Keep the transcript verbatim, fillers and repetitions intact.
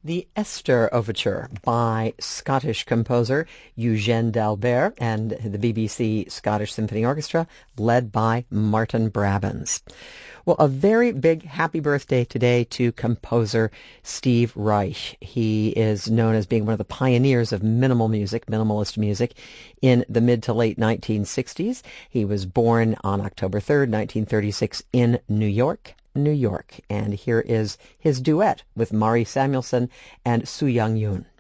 The Esther Overture by Scottish composer Eugène d'Albert and the B B C Scottish Symphony Orchestra, led by Martin Brabants. Well, a very big happy birthday today to composer Steve Reich. He is known as being one of the pioneers of minimal music, minimalist music, in the mid to late nineteen sixties. He was born on October third, nineteen thirty-six in New York, New York. And here is his duet with Mari Samuelson and Su Young Yoon.